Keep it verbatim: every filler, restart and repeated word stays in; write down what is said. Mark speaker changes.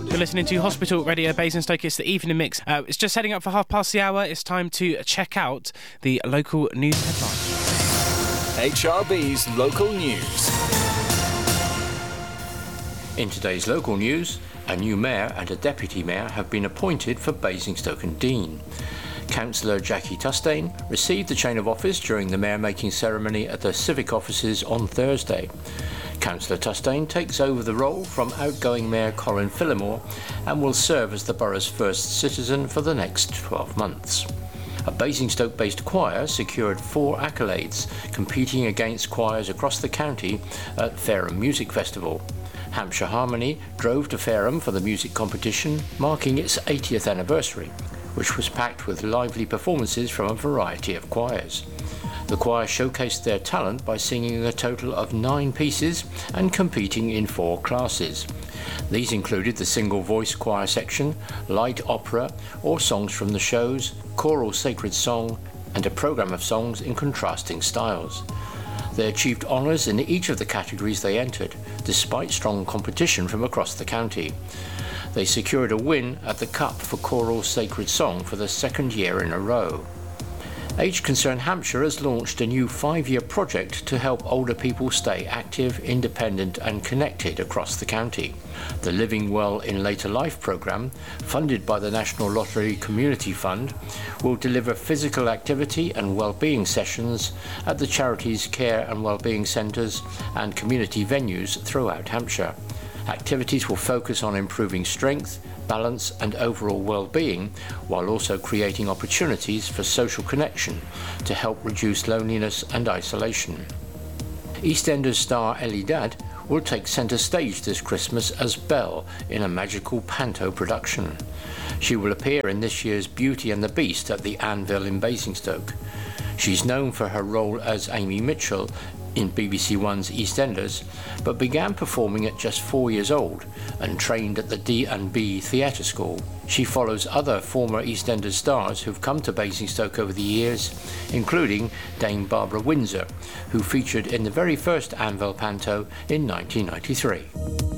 Speaker 1: You're listening to Hospital Radio Basingstoke. It's the evening mix. Uh, it's just heading up for half past the hour. It's time to check out the local news headlines.
Speaker 2: H R B's local news.
Speaker 3: In today's local news, a new mayor and a deputy mayor have been appointed for Basingstoke and Deane. Councillor Jackie Tustain received the chain of office during the mayor-making ceremony at the civic offices on Thursday. Councillor Tustain takes over the role from outgoing Mayor Colin Phillimore and will serve as the borough's first citizen for the next twelve months. A Basingstoke-based choir secured four accolades, competing against choirs across the county at Fareham Music Festival. Hampshire Harmony drove to Fareham for the music competition, marking its eightieth anniversary, which was packed with lively performances from a variety of choirs. The choir showcased their talent by singing a total of nine pieces and competing in four classes. These included the single voice choir section, light opera or songs from the shows, choral sacred song, and a programme of songs in contrasting styles. They achieved honours in each of the categories they entered, despite strong competition from across the county. They secured a win at the Cup for Choral Sacred Song for the second year in a row. Age Concern Hampshire has launched a new five-year project to help older people stay active, independent and connected across the county. The Living Well in Later Life programme, funded by the National Lottery Community Fund, will deliver physical activity and wellbeing sessions at the charity's care and wellbeing centres and community venues throughout Hampshire. Activities will focus on improving strength, balance and overall well-being, while also creating opportunities for social connection to help reduce loneliness and isolation. EastEnders star Ellie Dadd will take centre stage this Christmas as Belle in a magical panto production. She will appear in this year's Beauty and the Beast at the Anvil in Basingstoke. She's known for her role as Amy Mitchell in B B C One's EastEnders, but began performing at just four years old and trained at the D and B Theatre School. She follows other former EastEnders stars who've come to Basingstoke over the years, including Dame Barbara Windsor, who featured in the very first Anvil panto in nineteen ninety-three.